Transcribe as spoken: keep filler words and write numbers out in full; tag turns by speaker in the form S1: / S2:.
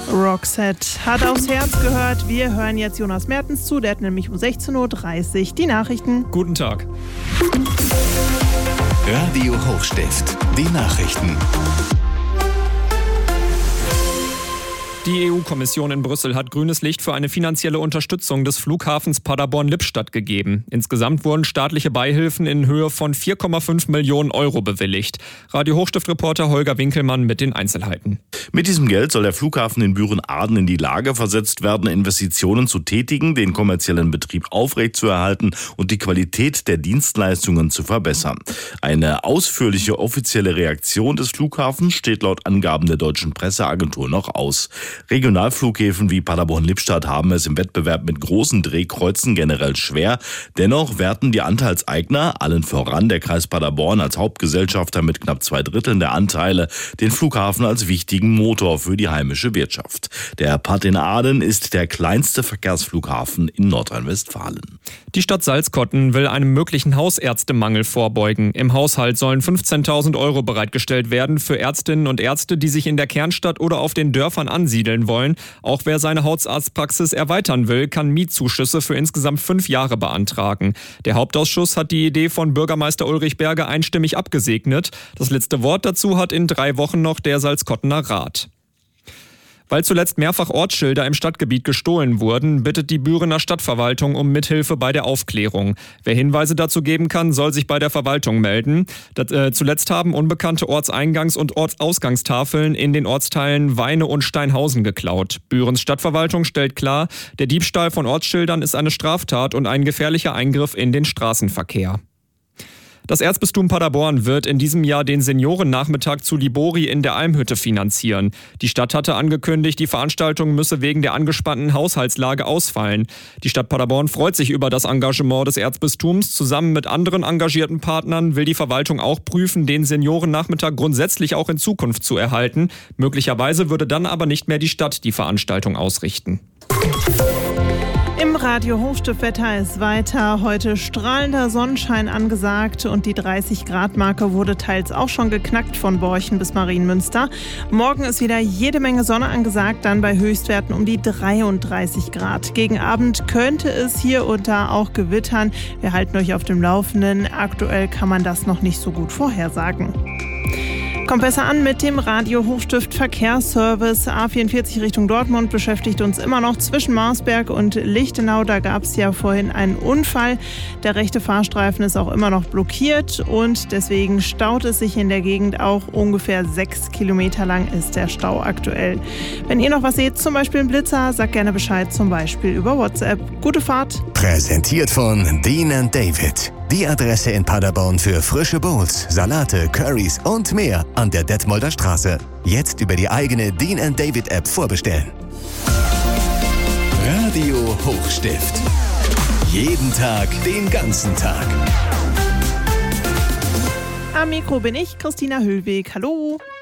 S1: Roxette hat aufs Herz gehört. Wir hören jetzt Jonas Mertens zu. Der hat nämlich um sechzehn Uhr dreißig die Nachrichten.
S2: Guten Tag.
S3: Radio Hochstift, die Nachrichten.
S2: Die E U-Kommission in Brüssel hat grünes Licht für eine finanzielle Unterstützung des Flughafens Paderborn-Lippstadt gegeben. Insgesamt wurden staatliche Beihilfen in Höhe von vier Komma fünf Millionen Euro bewilligt. Radio Hochstift-Reporter Holger Winkelmann mit den Einzelheiten.
S4: Mit diesem Geld soll der Flughafen in Büren-Aden in die Lage versetzt werden, Investitionen zu tätigen, den kommerziellen Betrieb aufrechtzuerhalten und die Qualität der Dienstleistungen zu verbessern. Eine ausführliche offizielle Reaktion des Flughafens steht laut Angaben der deutschen Presseagentur noch aus. Regionalflughäfen wie Paderborn-Lippstadt haben es im Wettbewerb mit großen Drehkreuzen generell schwer. Dennoch werten die Anteilseigner, allen voran der Kreis Paderborn als Hauptgesellschafter mit knapp zwei Dritteln der Anteile, den Flughafen als wichtigen Motor für die heimische Wirtschaft. Der Pad in Aden ist der kleinste Verkehrsflughafen in Nordrhein-Westfalen.
S2: Die Stadt Salzkotten will einem möglichen Hausärztemangel vorbeugen. Im Haushalt sollen fünfzehntausend Euro bereitgestellt werden für Ärztinnen und Ärzte, die sich in der Kernstadt oder auf den Dörfern ansiedeln wollen. Auch wer seine Hausarztpraxis erweitern will, kann Mietzuschüsse für insgesamt fünf Jahre beantragen. Der Hauptausschuss hat die Idee von Bürgermeister Ulrich Berger einstimmig abgesegnet. Das letzte Wort dazu hat in drei Wochen noch der Salzkottener Rat. Weil zuletzt mehrfach Ortsschilder im Stadtgebiet gestohlen wurden, bittet die Bürener Stadtverwaltung um Mithilfe bei der Aufklärung. Wer Hinweise dazu geben kann, soll sich bei der Verwaltung melden. Das, äh, zuletzt haben unbekannte Ortseingangs- und Ortsausgangstafeln in den Ortsteilen Weine und Steinhausen geklaut. Bürens Stadtverwaltung stellt klar, der Diebstahl von Ortsschildern ist eine Straftat und ein gefährlicher Eingriff in den Straßenverkehr. Das Erzbistum Paderborn wird in diesem Jahr den Seniorennachmittag zu Libori in der Almhütte finanzieren. Die Stadt hatte angekündigt, die Veranstaltung müsse wegen der angespannten Haushaltslage ausfallen. Die Stadt Paderborn freut sich über das Engagement des Erzbistums. Zusammen mit anderen engagierten Partnern will die Verwaltung auch prüfen, den Seniorennachmittag grundsätzlich auch in Zukunft zu erhalten. Möglicherweise würde dann aber nicht mehr die Stadt die Veranstaltung ausrichten.
S1: Im Radio Hochstift-Wetter ist weiter heute strahlender Sonnenschein angesagt und die dreißig Grad Marke wurde teils auch schon geknackt von Borchen bis Marienmünster. Morgen ist wieder jede Menge Sonne angesagt, dann bei Höchstwerten um die dreiunddreißig Grad. Gegen Abend könnte es hier und da auch gewittern. Wir halten euch auf dem Laufenden. Aktuell kann man das noch nicht so gut vorhersagen. Kommt besser an mit dem Radio Hochstift Verkehrsservice. A vierundvierzig Richtung Dortmund beschäftigt uns immer noch zwischen Marsberg und Lichtenau. Da gab es ja vorhin einen Unfall. Der rechte Fahrstreifen ist auch immer noch blockiert und deswegen staut es sich in der Gegend auch. Ungefähr sechs Kilometer lang ist der Stau aktuell. Wenn ihr noch was seht, zum Beispiel einen Blitzer, sagt gerne Bescheid, zum Beispiel über WhatsApp. Gute Fahrt.
S3: Präsentiert von Dean and David. Die Adresse in Paderborn für frische Bowls, Salate, Currys und mehr an der Detmolder Straße. Jetzt über die eigene Dean and David App vorbestellen. Radio Hochstift. Jeden Tag, den ganzen Tag.
S1: Am Mikro bin ich, Christina Höhlweg. Hallo.